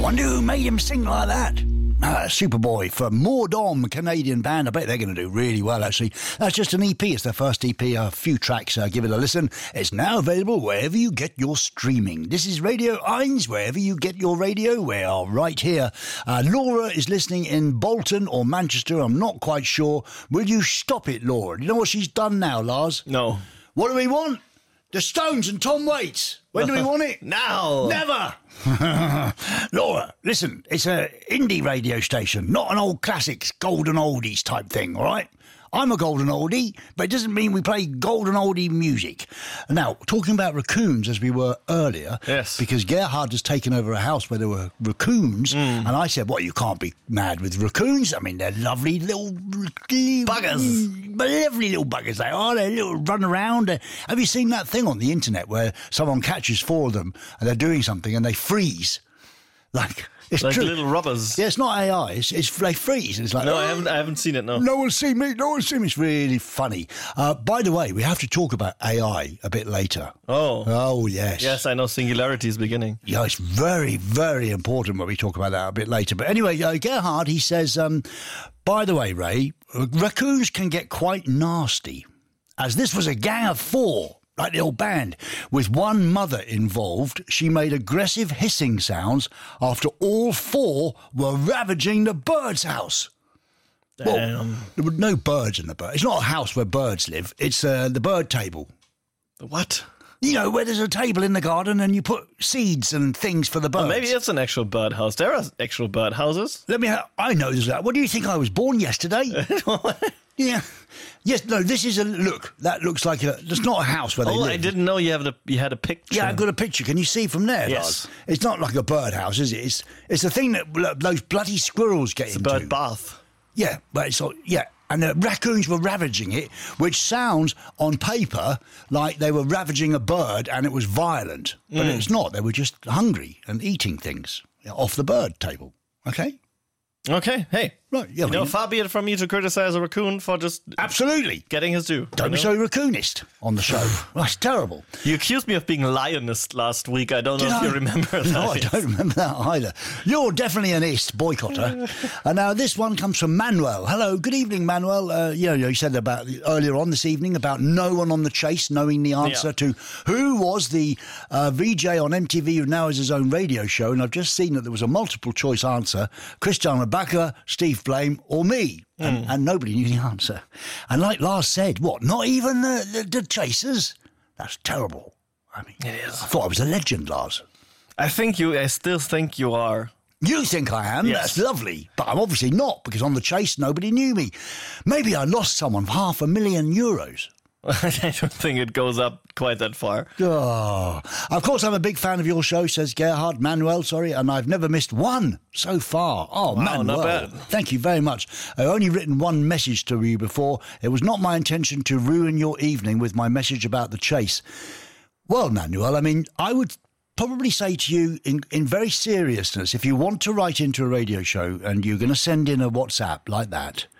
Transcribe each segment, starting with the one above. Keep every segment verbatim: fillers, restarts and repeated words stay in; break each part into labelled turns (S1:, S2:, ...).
S1: Wonder who made him sing like that. Uh, Superboy for Mordom, Canadian band. I bet they're going to do really well, actually. That's just an E P. It's their first E P, a few tracks. Uh, give it a listen. It's now available wherever you get your streaming. This is Radio Eins, wherever you get your radio. We are right here. Uh, Laura is listening in Bolton or Manchester. I'm not quite sure. Will you stop it, Laura? Do you know what she's done now, Lars?
S2: No.
S1: What do we want? The Stones and Tom Waits. When do we want it?
S2: Now.
S1: Never. Laura, listen, it's a indie radio station, not an old classics, golden oldies type thing, all right? I'm a golden oldie, but it doesn't mean we play golden oldie music. Now, talking about raccoons as we were earlier,
S2: yes,
S1: because Gerhard has taken over a house where there were raccoons, mm. and I said, well, you can't be mad with raccoons. I mean, they're lovely little
S2: buggers.
S1: Lovely little buggers they are. They little run around. Have you seen that thing on the internet where someone catches four of them and they're doing something and they freeze? Like... It's
S2: like
S1: true.
S2: Little robbers.
S1: Yeah, it's not A I. It's, it's they freeze. It's like
S2: no,
S1: oh,
S2: I haven't. I haven't seen it. No,
S1: no one's seen me. No one's seen me. It's really funny. Uh, by the way, we have to talk about A I a bit later.
S2: Oh,
S1: oh yes,
S2: yes. I know Singularity is beginning.
S1: Yeah, it's very, very important when we talk about that a bit later. But anyway, uh, Gerhard, he says. Um, by the way, Ray, raccoons can get quite nasty, as this was a gang of four. Like the old band. With one mother involved, she made aggressive hissing sounds after all four were ravaging the bird's house.
S2: Damn.
S1: Well, there were no birds in the bird. It's not a house where birds live. It's uh, the bird table.
S2: The what?
S1: You know, where there's a table in the garden and you put seeds and things for the birds.
S2: Well, maybe it's an actual bird house. There are actual bird houses.
S1: Let me ha- I know that. What do you think? I was born yesterday? Yeah. Yes, no, this is a... Look, that looks like a... It's not a house where they
S2: oh,
S1: live.
S2: I didn't know you, have the, you had a picture.
S1: Yeah, I've got a picture. Can you see from there,
S2: yes.
S1: Lars? It's not like a birdhouse, is it? It's it's the thing that bl- those bloody squirrels get
S2: it's
S1: into.
S2: It's a bird bath.
S1: Yeah, but it's... Yeah, and the raccoons were ravaging it, which sounds, on paper, like they were ravaging a bird and it was violent. But mm. it's not. They were just hungry and eating things off the bird table. Okay?
S2: Okay, hey.
S1: Right, yeah,
S2: you know, far be it from me to criticize a raccoon for just...
S1: Absolutely.
S2: Getting his due.
S1: Don't be know? so raccoonist on the show. That's terrible.
S2: You accused me of being lionist last week. I don't
S1: Did
S2: know
S1: I?
S2: if you remember that.
S1: No, I don't remember that either. You're definitely an ist boycotter. And now this one comes from Manuel. Hello, good evening, Manuel. Uh, you know, you said about earlier on this evening about no one on the chase knowing the answer yeah. to who was the uh, V J on M T V who now has his own radio show. And I've just seen that there was a multiple choice answer. Christian Rebecca, Steve Blame, or me. Mm. And, and nobody knew the answer. And like Lars said, what, not even the, the, the chasers? That's terrible. I mean,
S2: it is.
S1: I thought I was a legend, Lars.
S2: I think you, I still think you are.
S1: You think I am?
S2: Yes.
S1: That's lovely. But I'm obviously not, because on the chase, nobody knew me. Maybe I lost someone for half a million euros.
S2: I don't think it goes up quite that far.
S1: Oh. Of course, I'm a big fan of your show, says Gerhard, Manuel, sorry, and I've never missed one so far. Oh,
S2: wow,
S1: Manuel.
S2: Not bad.
S1: Thank you very much. I've only written one message to you before. It was not my intention to ruin your evening with my message about the chase. Well, Manuel, I mean, I would probably say to you in, in very seriousness, if you want to write into a radio show and you're going to send in a WhatsApp like that,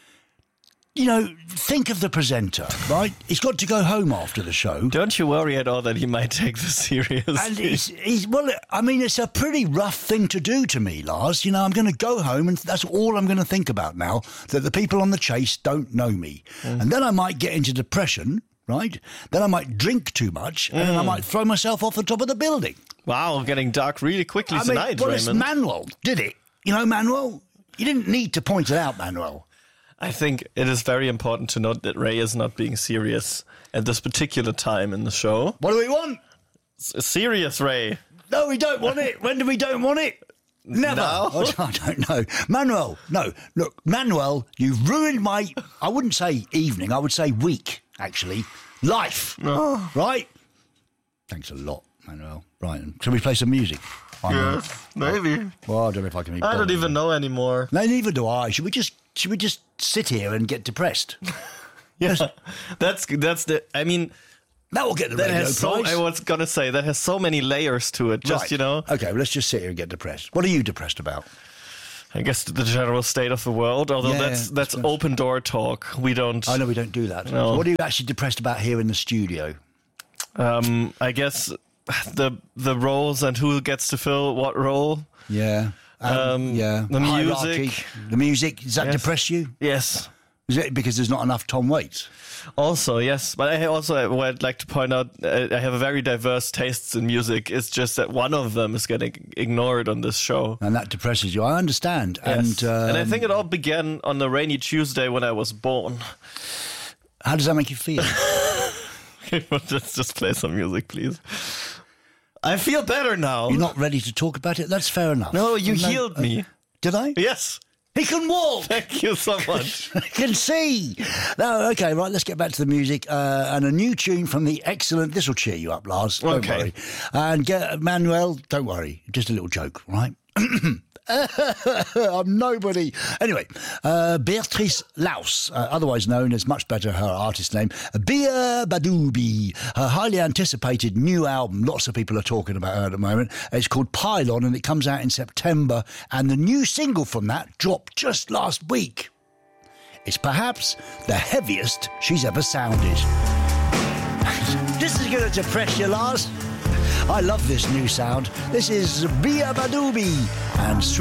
S1: you know, think of the presenter, right? He's got to go home after the show.
S2: Don't you worry at all that he might take this seriously.
S1: And he's, he's, well, I mean, it's a pretty rough thing to do to me, Lars. You know, I'm going to go home and that's all I'm going to think about now, that the people on the chase don't know me. Mm. And then I might get into depression, right? Then I might drink too much and mm. then I might throw myself off the top of the building.
S2: Wow, getting dark really quickly
S1: I
S2: tonight,
S1: mean, well,
S2: Raymond.
S1: It's Manuel did it. You know, Manuel, you didn't need to point it out, Manuel.
S2: I think it is very important to note that Ray is not being serious at this particular time in the show.
S1: What do we want?
S2: S- serious, Ray.
S1: No, we don't want it. When do we don't want it? Never.
S2: No.
S1: I don't know. Manuel, no. Look, Manuel, you've ruined my, I wouldn't say evening, I would say week, actually. Life.
S2: Oh.
S1: Right? Thanks a lot, Manuel. Right, shall we play some music?
S2: Yes, maybe.
S1: Well, I don't know if I can be
S2: I don't even know anymore.
S1: No, neither do I. Should we just should we just sit here and get depressed?
S2: Yeah, that's that's the. I mean,
S1: that will get the
S2: that
S1: radio
S2: has
S1: prize.
S2: So, I was gonna say that has so many layers to it. Just
S1: right.
S2: you know.
S1: Okay, well, let's just sit here and get depressed. What are you depressed about?
S2: I guess the general state of the world. Although
S1: yeah,
S2: that's that's open door talk. We don't.
S1: I know we don't do that.
S2: No.
S1: So what are you actually depressed about here in the studio?
S2: Um, I guess the the roles and who gets to fill what role.
S1: Yeah. Um,
S2: Um,
S1: yeah.
S2: the
S1: Hierarchy.
S2: music.
S1: The music. Does that
S2: Yes.
S1: depress you?
S2: Yes.
S1: Is it because there's not enough Tom Waits?
S2: Also, yes, but I also would like to point out uh, I have a very diverse tastes in music. It's just that one of them is getting ignored on this show.
S1: And that depresses you. I understand.
S2: Yes.
S1: And, um,
S2: and I think it all began on a rainy Tuesday when I was born.
S1: how does that make you feel?
S2: Let's just play some music, please. I feel better now.
S1: You're not ready to talk about it? That's fair enough.
S2: No, you
S1: No,
S2: healed
S1: uh,
S2: me.
S1: Did I?
S2: Yes.
S1: He can walk.
S2: Thank you so much.
S1: I can see. No, okay, right, let's get back to the music. Uh, and a new tune from the excellent... This will cheer you up, Lars. Don't
S2: Okay.
S1: worry. And get, Manuel, don't worry. Just a little joke, right? I'm nobody. Anyway, uh, Beatrice Laus, uh, otherwise known as, much better her artist name, Bia Badoubi. Her highly anticipated new album, lots of people are talking about her at the moment. It's called Pylon and it comes out in September. And the new single from that dropped just last week. It's perhaps the heaviest she's ever sounded. This is going to depress you, Lars. I love this new sound. This is Bia Badoubi and